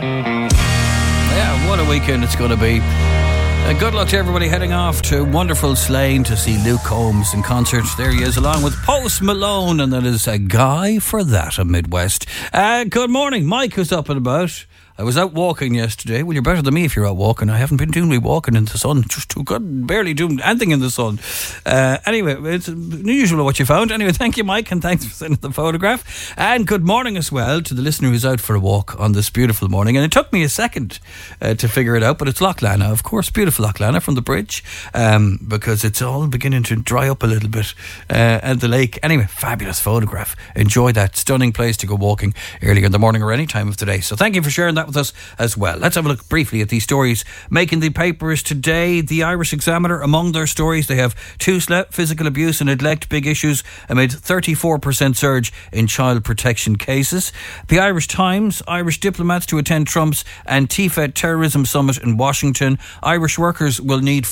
Yeah, what a weekend it's going to be. Good luck to everybody heading off to wonderful Slane to see Luke Combs in concert. There he is, along with Post Malone, and that is a guy for that of Midwest. Good morning, Mike, who's up and about. I was out walking yesterday. Well, you're better than me if you're out walking. I haven't been doing me walking in the sun. Just too good. Barely doing anything in the sun. Anyway, it's unusual what you found. Anyway, thank you, Mike, and thanks for sending the photograph. And good morning as well to the listener who's out for a walk on this beautiful morning. And it took me a second to figure it out, but it's Loch Lana, of course. Beautiful Loch Lana from the bridge, because it's all beginning to dry up a little bit at the lake. Anyway, fabulous photograph. Enjoy that. Stunning place to go walking earlier in the morning or any time of the day. So thank you for sharing that with us as well. Let's have a look briefly at these stories making the papers today. The Irish Examiner, among their stories, they have TUSLA, physical abuse and neglect, big issues amid 34% surge in child protection cases. The Irish Times, Irish diplomats to attend Trump's Antifa terrorism summit in Washington. Irish workers will need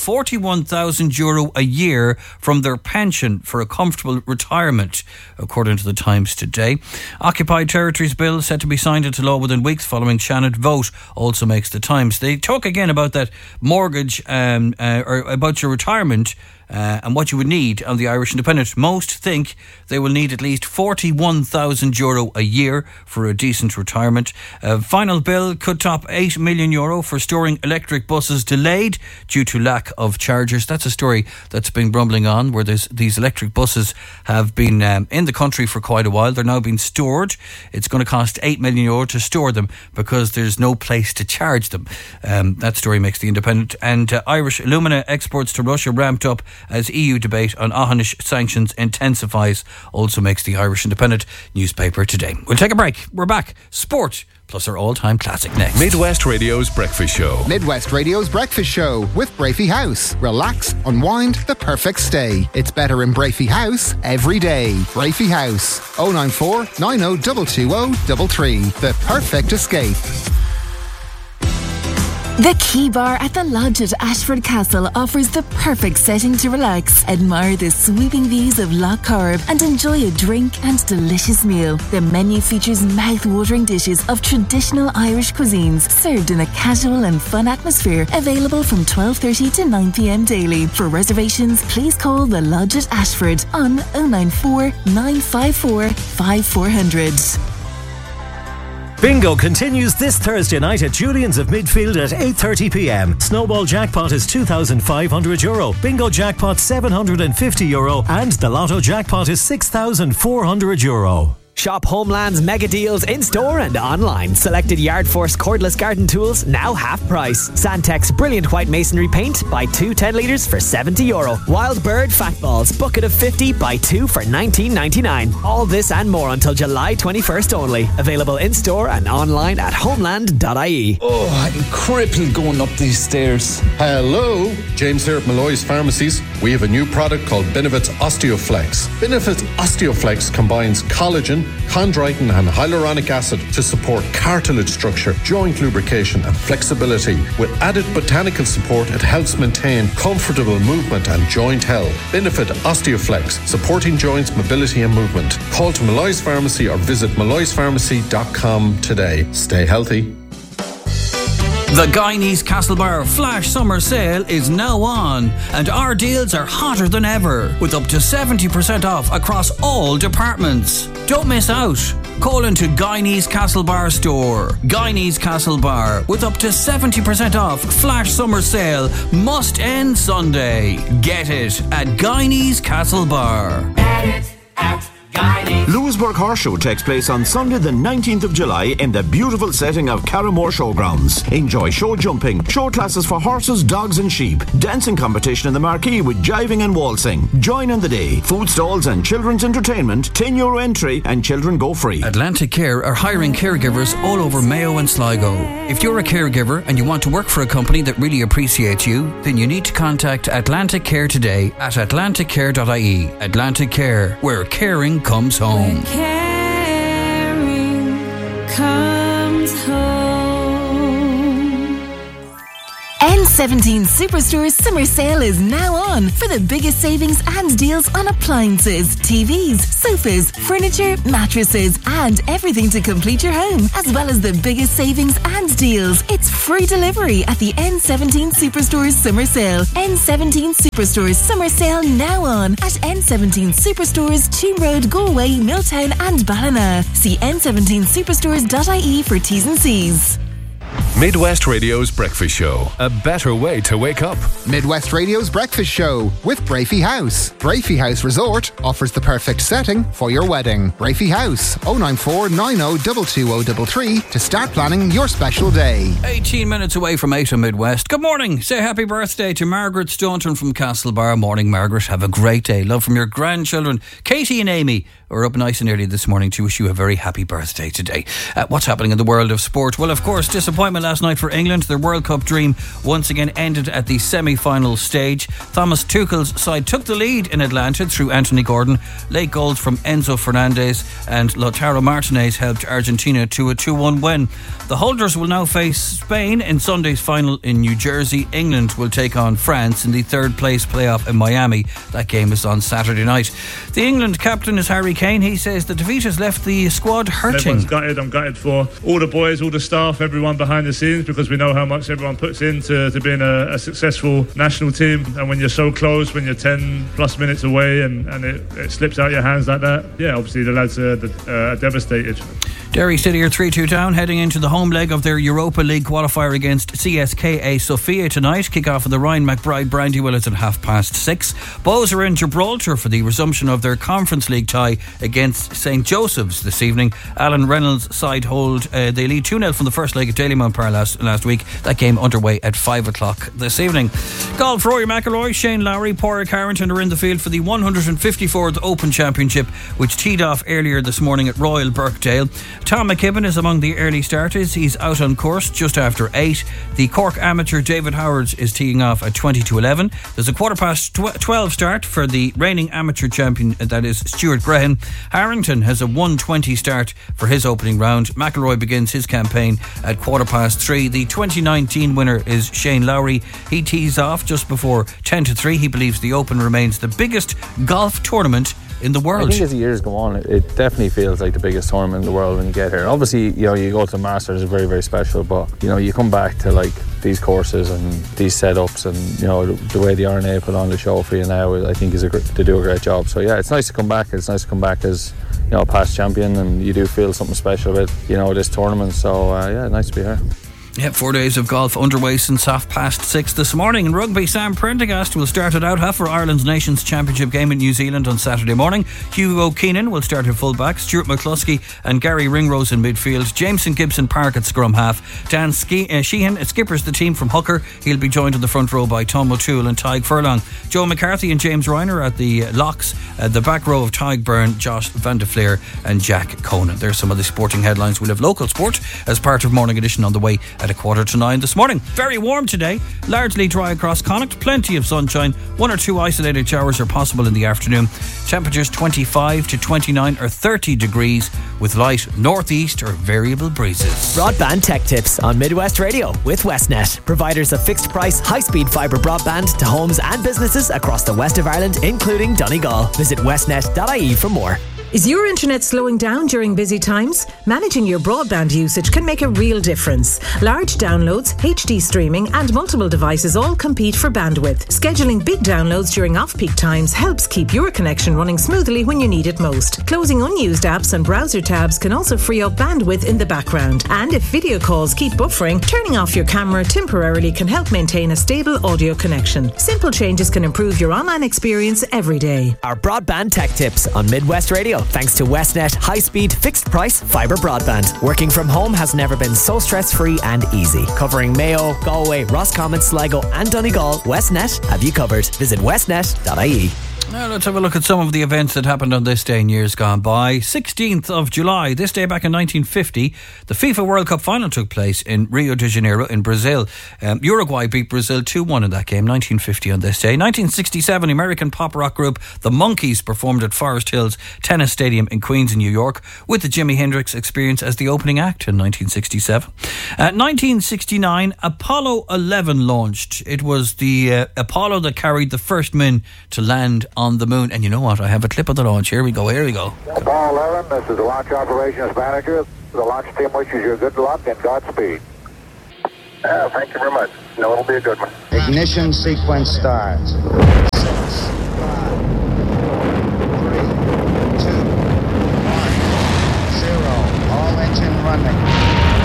€41,000 a year from their pension for a comfortable retirement, according to the Times today. Occupied Territories Bill set to be signed into law within weeks following Shannon vote, also makes the Times. They talk again about that mortgage or about your retirement and what you would need on the Irish Independent. Most think they will need at least €41,000 a year for a decent retirement. Final bill could top €8 million for storing electric buses delayed due to lack of chargers. That's a story that's been rumbling on, where these electric buses have been in the country for quite a while. They're now being stored. It's going to cost €8 million to store them because there's no place to charge them. That story makes the Independent. And Irish alumina exports to Russia ramped up as EU debate on Aughanish sanctions intensifies, also makes the Irish Independent newspaper today. We'll take a break. We're back. Sport plus our all-time classic next. Midwest Radio's Breakfast Show. Midwest Radio's Breakfast Show with Brafey House. Relax, unwind, the perfect stay. It's better in Brafey House every day. Brafey House, 094 90 220 33. The perfect escape. The Key Bar at the Lodge at Ashford Castle offers the perfect setting to relax, admire the sweeping views of Lough Corrib and enjoy a drink and delicious meal. The menu features mouth-watering dishes of traditional Irish cuisines served in a casual and fun atmosphere, available from 12:30 to 9 p.m. daily. For reservations, please call the Lodge at Ashford on 094 954 5400. Bingo continues this Thursday night at Julian's of Midfield at 8:30 p.m. Snowball jackpot is €2,500. Bingo jackpot €750. And the Lotto jackpot is €6,400. Shop Homeland's mega deals in store and online. Selected Yard Force cordless garden tools now half price. Sandtex brilliant white masonry paint, buy 2 10 litres for €70. Wild Bird fat balls bucket of 50, buy 2 for $19.99. All this and more until July 21st only. Available in store and online at homeland.ie. Oh, I'm crippled going up these stairs. Hello, James here at Malloy's Pharmacies. We have a new product called Benefits Osteoflex. Benefits Osteoflex combines collagen, chondroitin and hyaluronic acid to support cartilage structure, joint lubrication and flexibility. With added botanical support, it helps maintain comfortable movement and joint health. Benefit Osteoflex, supporting joints, mobility and movement. Call to Malloy's Pharmacy or visit malloyspharmacy.com today. Stay healthy. The Guyanese Castlebar Flash Summer Sale is now on, and our deals are hotter than ever, with up to 70% off across all departments. Don't miss out. Call into Guyanese Castlebar store. Guyanese Castlebar, with up to 70% off Flash Summer Sale, must end Sunday. Get it at Guyanese Castlebar. Get it at Guyanese. Lewisburg Horse Show takes place on Sunday the 19th of July in the beautiful setting of Carramore Showgrounds. Enjoy show jumping, show classes for horses, dogs and sheep, dancing competition in the marquee with jiving and waltzing. Join in the day. Food stalls and children's entertainment, €10 entry and children go free. Atlantic Care are hiring caregivers all over Mayo and Sligo. If you're a caregiver and you want to work for a company that really appreciates you, then you need to contact Atlantic Care today at atlanticcare.ie. Atlantic Care, where caring comes home. Where caring comes home. End N17 Superstore's summer sale is now on for the biggest savings and deals on appliances, TVs, sofas, furniture, mattresses, and everything to complete your home, as well as the biggest savings and deals. It's free delivery at the N17 Superstore's summer sale. N17 Superstore's summer sale now on at N17 Superstores, Toon Road, Galway, Milltown and Ballina. See n17superstores.ie for T's and C's. Midwest Radio's Breakfast Show. A better way to wake up. Midwest Radio's Breakfast Show with Brafey House. Brafey House Resort offers the perfect setting for your wedding. Brafey House, 094 90 22033 to start planning your special day. 18 minutes away from 8 on Midwest. Good morning. Say happy birthday to Margaret Staunton from Castlebar. Morning, Margaret. Have a great day. Love from your grandchildren, Katie and Amy, are up nice and early this morning to wish you a very happy birthday today. What's happening in the world of sport? Well, of course, disappointment last night for England. Their World Cup dream once again ended at the semi-final stage. Thomas Tuchel's side took the lead in Atlanta through Anthony Gordon. Late goals from Enzo Fernandez and Lautaro Martinez helped Argentina to a 2-1 win. The holders will now face Spain in Sunday's final in New Jersey. England will take on France in the third place playoff in Miami. That game is on Saturday night. The England captain is Harry Kane. He says the defeat has left the squad hurting. Everyone's gutted. I'm gutted for all the boys, all the staff, everyone behind the scenes, because we know how much everyone puts into being a successful national team. And when you're so close, when you're 10 plus minutes away and it slips out your hands like that, yeah, obviously the lads are devastated. Derry City are 3-2 down, heading into the home leg of their Europa League qualifier against CSKA Sofia tonight. Kick-off of the Ryan McBride Brandywell is at 6:30. Bows are in Gibraltar for the resumption of their Conference League tie against St Joseph's this evening. Alan Reynolds' side hold they lead 2-0 from the first leg at Dalymount Park last week. That game underway at 5 o'clock this evening. Golf, Rory McIlroy, Shane Lowry, Padraig Harrington are in the field for the 154th Open Championship, which teed off earlier this morning at Royal Birkdale. Tom McKibben is among the early starters. He's out on course just after 8. The Cork amateur David Howard is teeing off at 20-11. There's a 12 start for the reigning amateur champion, that is Stuart Graham. Harrington has a 1:20 start for his opening round. McIlroy begins his campaign at 3:15. The 2019 winner is Shane Lowry. He tees off just before 10-3. He believes the Open remains the biggest golf tournament in the world. I think as the years go on, it definitely feels like the biggest tournament in the world when you get here. Obviously, you go to the Masters, it's very, very special, but you come back to like these courses and these setups, and the way the R&A put on the show for you now, I think they do a great job. So yeah, it's nice to come back. It's nice to come back as a past champion, and you do feel something special about this tournament. So yeah, nice to be here. Yeah, 4 days of golf underway since 6:30 this morning. In rugby, Sam Prendergast will start it out half for Ireland's Nations Championship game in New Zealand on Saturday morning. Hugo Keenan will start at fullback, Stuart McCluskey and Gary Ringrose in midfield, Jameson Gibson Park at scrum half. Dan Sheehan skippers the team from hooker. He'll be joined in the front row by Tom O'Toole and Tyg Furlong. Joe McCarthy and James Reiner at the locks. The back row of Tyg Byrne, Josh Van de Fleer and Jack Conan. There's some of the sporting headlines. We'll have local sport as part of Morning Edition on the way at 8:45 this morning. Very warm today, largely dry across Connacht, plenty of sunshine. 1 or 2 isolated showers are possible in the afternoon. Temperatures 25 to 29 or 30 degrees with light northeast or variable breezes. Broadband tech tips on Midwest Radio with Westnet, providers of fixed price high-speed fibre broadband to homes and businesses across the west of Ireland, including Donegal. Visit westnet.ie for more. Is your internet slowing down during busy times? Managing your broadband usage can make a real difference. Large downloads, HD streaming and multiple devices all compete for bandwidth. Scheduling big downloads during off-peak times helps keep your connection running smoothly when you need it most. Closing unused apps and browser tabs can also free up bandwidth in the background. And if video calls keep buffering, turning off your camera temporarily can help maintain a stable audio connection. Simple changes can improve your online experience every day. Our broadband tech tips on Midwest Radio, thanks to Westnet high-speed fixed-price fibre broadband. Working from home has never been so stress-free and easy. Covering Mayo, Galway, Roscommon, Sligo and Donegal, Westnet have you covered. Visit westnet.ie. Now let's have a look at some of the events that happened on this day in years gone by. 16th of July, this day back in 1950, the FIFA World Cup final took place in Rio de Janeiro in Brazil. Uruguay beat Brazil 2-1 in that game, 1950 on this day. 1967, American pop rock group The Monkees performed at Forest Hills Tennis Stadium in Queens, New York, with the Jimi Hendrix Experience as the opening act in 1967. 1969, Apollo 11 launched. It was the Apollo that carried the first men to land on the moon. And you know what? I have a clip of the launch. Here we go. Apollo 11, this is the launch operations manager. The launch team wishes you good luck and Godspeed. Thank you very much. No, it'll be a good one. Ignition sequence starts. 6, 5, 4, 3, 2, 1, 0. All engine running.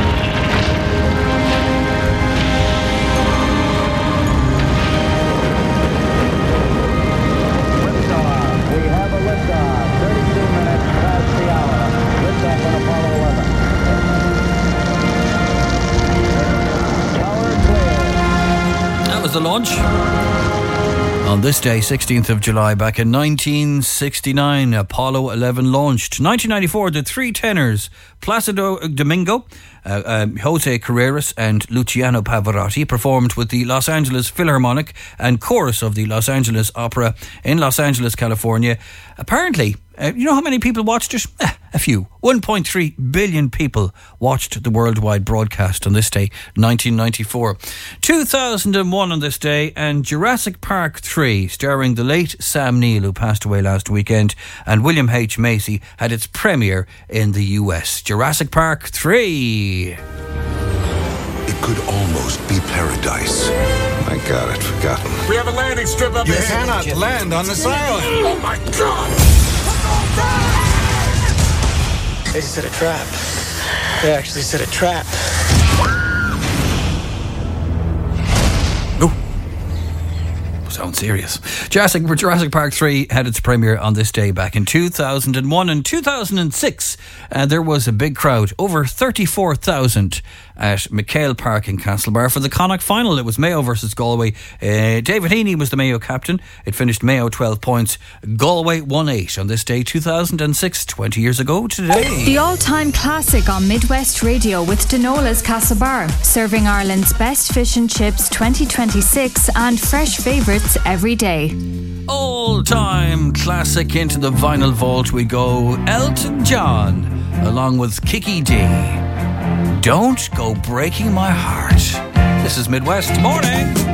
The launch on this day, 16th of July, back in 1969, Apollo 11 launched. 1994, the three tenors Placido Domingo, Jose Carreras and Luciano Pavarotti performed with the Los Angeles Philharmonic and chorus of the Los Angeles Opera in Los Angeles, California. Apparently, you know how many people watched it? A few. 1.3 billion people watched the worldwide broadcast on this day, 1994. 2001 on this day, and Jurassic Park 3, starring the late Sam Neill, who passed away last weekend, and William H. Macy, had its premiere in the US. Jurassic Park 3. It could almost be paradise. My God, I'd forgotten. We have a landing strip up You ahead. cannot land on this island. Oh my God! They set a trap. They actually set a trap. Sounds serious. Jurassic Park 3 had its premiere on this day back in 2001. In 2006, there was a big crowd, over 34,000 at McHale Park in Castlebar for the Connacht final. It was Mayo versus Galway. David Heaney was the Mayo captain. It finished Mayo 12 points. Galway won 8 on this day, 2006, 20 years ago today. The all-time classic on Midwest Radio with Denola's Castlebar, serving Ireland's best fish and chips 2026 and fresh favourites every day. All-time classic into the vinyl vault we go. Elton John along with Kiki D. Don't Go Breaking My Heart. This is Midwest Morning.